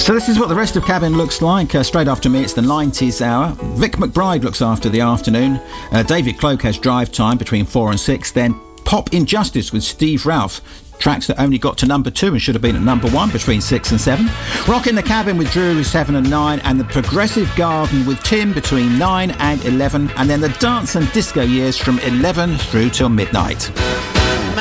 So this is what the rest of Cabin looks like. Straight after me, it's the 90s hour. Vic McBride looks after the afternoon. David Cloak has Drive Time between 4 and 6. Then Pop Injustice with Steve Ralph. Tracks that only got to number 2 and should have been at number 1 between 6 and 7. Rock in the Cabin with Drew 7 and 9. And the Progressive Garden with Tim between 9 and 11. And then the Dance and Disco Years from 11 through till midnight.